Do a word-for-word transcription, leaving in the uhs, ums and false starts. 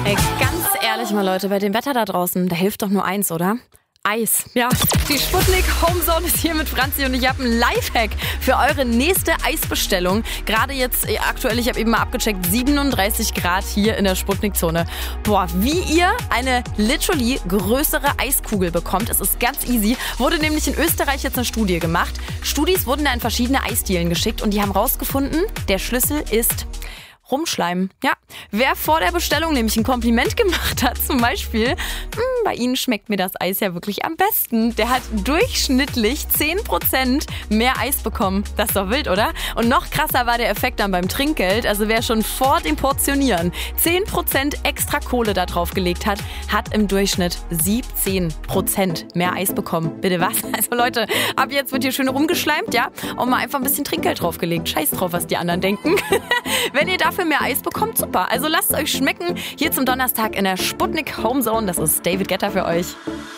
Ey, ganz ehrlich mal Leute, bei dem Wetter da draußen, da hilft doch nur eins, oder? Eis. Ja, die Sputnik Homezone ist hier mit Franzi und ich habe einen Lifehack für eure nächste Eisbestellung. Gerade jetzt äh, aktuell, ich habe eben mal abgecheckt, siebenunddreißig Grad hier in der Sputnik-Zone. Boah, wie ihr eine literally größere Eiskugel bekommt, es ist ganz easy. Wurde nämlich in Österreich jetzt eine Studie gemacht. Studis wurden da in verschiedene Eisdielen geschickt und die haben rausgefunden, der Schlüssel ist Rumschleimen. Ja, wer vor der Bestellung nämlich ein Kompliment gemacht hat, zum Beispiel, bei Ihnen schmeckt mir das Eis ja wirklich am besten. Der hat durchschnittlich zehn Prozent mehr Eis bekommen. Das ist doch wild, oder? Und noch krasser war der Effekt dann beim Trinkgeld. Also wer schon vor dem Portionieren zehn Prozent extra Kohle da drauf gelegt hat, hat im Durchschnitt siebzehn Prozent mehr Eis bekommen. Bitte was? Also Leute, ab jetzt wird hier schön rumgeschleimt, ja? Und mal einfach ein bisschen Trinkgeld draufgelegt. Scheiß drauf, was die anderen denken. Wenn ihr dafür mehr Eis bekommt, super. Also lasst es euch schmecken. Hier zum Donnerstag in der Sputnik Homezone. Das ist David Guetta für euch.